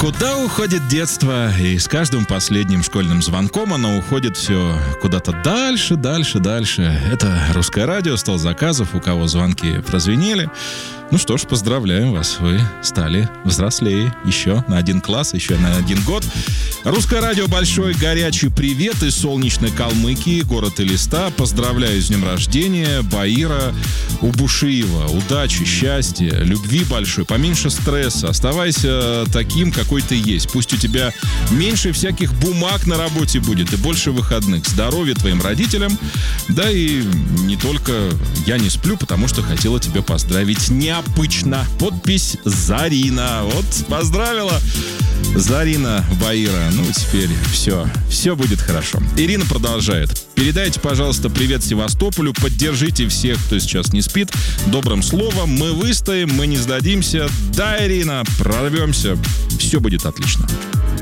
Куда уходит детство? И с каждым последним школьным звонком оно уходит все куда-то дальше, дальше, дальше. Это «Русское радио», стол заказов, у кого звонки прозвенели. Ну что ж, поздравляем вас, вы стали взрослее еще на 1 класс, еще на 1 год. «Русское радио», большой горячий привет из солнечной Калмыкии, город Элиста. Поздравляю с днем рождения Баира Убушиева. Удачи, счастья, любви большой, поменьше стресса. Оставайся таким, какой ты есть. Пусть у тебя меньше всяких бумаг на работе будет и больше выходных. Здоровья твоим родителям. Да и не только я не сплю, потому что хотела тебя поздравить необычно. Подпись Зарина. Вот, поздравила Зарина Баира. Ну, теперь все будет хорошо. Ирина продолжает. Передайте, пожалуйста, привет Севастополю. Поддержите всех, кто сейчас не спит. Добрым словом. Мы выстоим, мы не сдадимся. Да, Ирина, прорвемся. Все будет отлично.